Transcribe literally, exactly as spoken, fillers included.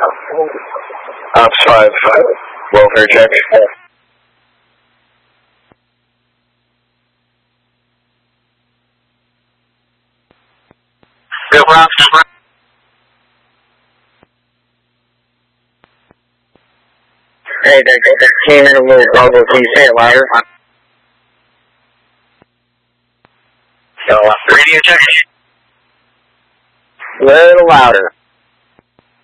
Ops five, welfare check. Go for Ops. Hey, that, that came in a little garbled. Can you say it louder? So, uh, radio check. A little louder.